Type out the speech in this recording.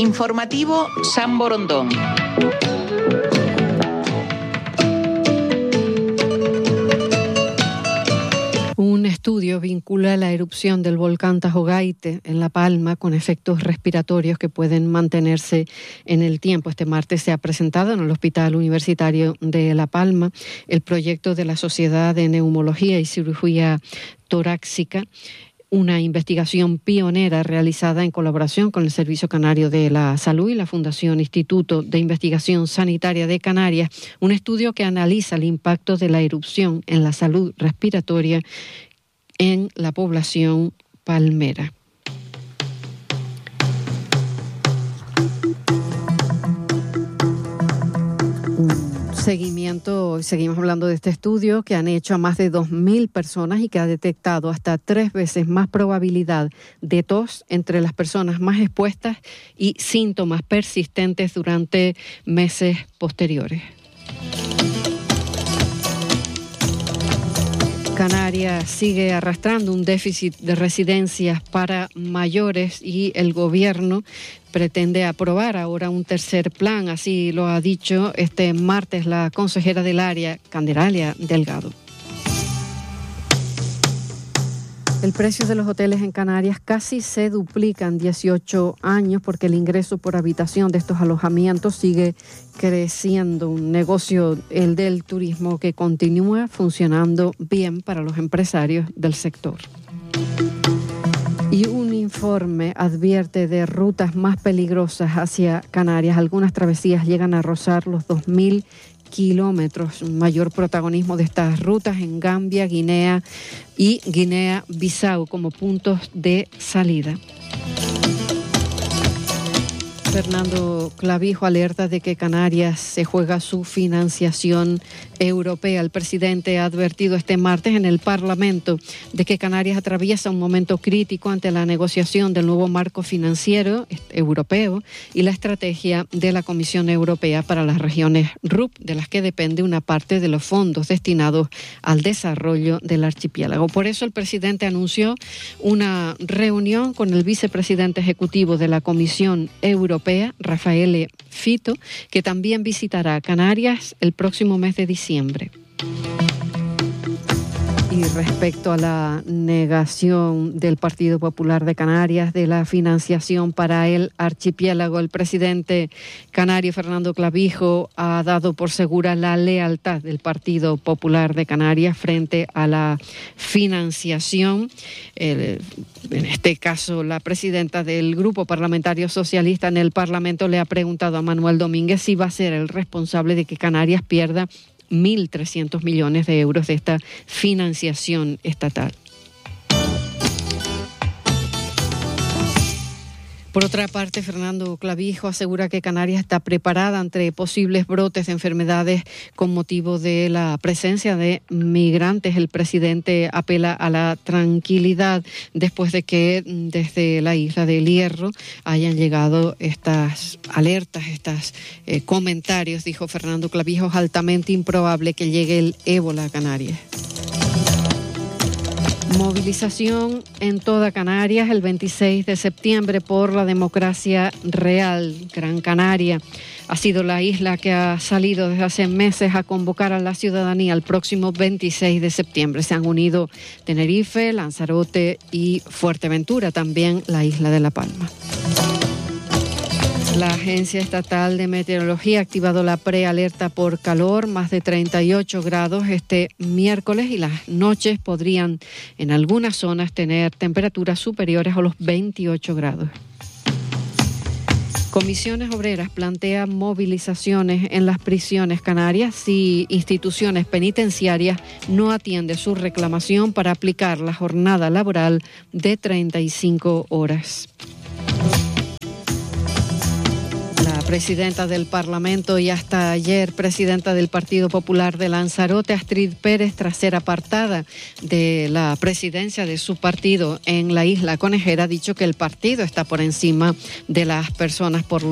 Informativo San Borondón. Un estudio vincula la erupción del volcán Tajogaite en La Palma con efectos respiratorios que pueden mantenerse en el tiempo. Este martes se ha presentado en el Hospital Universitario de La Palma el proyecto de la Sociedad de Neumología y Cirugía Torácica, una investigación pionera realizada en colaboración con el Servicio Canario de la Salud y la Fundación Instituto de Investigación Sanitaria de Canarias, un estudio que analiza el impacto de la erupción en la salud respiratoria en la población palmera. Seguimos hablando de este estudio que han hecho a más de 2.000 personas y que ha detectado hasta 3 veces más probabilidad de tos entre las personas más expuestas y síntomas persistentes durante meses posteriores. Canarias sigue arrastrando un déficit de residencias para mayores y el gobierno pretende aprobar ahora un tercer plan, así lo ha dicho este martes la consejera del área, Candelaria Delgado. El precio de los hoteles en Canarias casi se duplica en 18 años porque el ingreso por habitación de estos alojamientos sigue creciendo. Un negocio, el del turismo, que continúa funcionando bien para los empresarios del sector. Y un informe advierte de rutas más peligrosas hacia Canarias. Algunas travesías llegan a rozar los 2.000 kilómetros. Un mayor protagonismo de estas rutas en Gambia, Guinea y Guinea-Bissau como puntos de salida. Fernando Clavijo alerta de que Canarias se juega su financiación europea. El presidente ha advertido este martes en el Parlamento de que Canarias atraviesa un momento crítico ante la negociación del nuevo marco financiero europeo y la estrategia de la Comisión Europea para las regiones RUP, de las que depende una parte de los fondos destinados al desarrollo del archipiélago. Por eso el presidente anunció una reunión con el vicepresidente ejecutivo de la Comisión Europea, Rafael Fito, que también visitará Canarias el próximo mes de diciembre. Y respecto a la negación del Partido Popular de Canarias de la financiación para el archipiélago, el presidente canario Fernando Clavijo ha dado por segura la lealtad del Partido Popular de Canarias frente a la financiación. En este caso, la presidenta del Grupo Parlamentario Socialista en el Parlamento le ha preguntado a Manuel Domínguez si va a ser el responsable de que Canarias pierda 1.300 millones de euros de esta financiación estatal. Por otra parte, Fernando Clavijo asegura que Canarias está preparada ante posibles brotes de enfermedades con motivo de la presencia de migrantes. El presidente apela a la tranquilidad después de que desde la isla del Hierro hayan llegado estas alertas, estos comentarios. Dijo Fernando Clavijo, es altamente improbable que llegue el ébola a Canarias. Movilización en toda Canarias el 26 de septiembre por la democracia real. Gran Canaria ha sido la isla que ha salido desde hace meses a convocar a la ciudadanía el próximo 26 de septiembre. Se han unido Tenerife, Lanzarote y Fuerteventura, también la isla de La Palma. La Agencia Estatal de Meteorología ha activado la prealerta por calor, más de 38 grados este miércoles, y las noches podrían en algunas zonas tener temperaturas superiores a los 28 grados. Comisiones Obreras plantea movilizaciones en las prisiones canarias si instituciones penitenciarias no atienden su reclamación para aplicar la jornada laboral de 35 horas. La presidenta del Parlamento y hasta ayer presidenta del Partido Popular de Lanzarote, Astrid Pérez, tras ser apartada de la presidencia de su partido en la isla conejera, ha dicho que el partido está por encima de las personas, por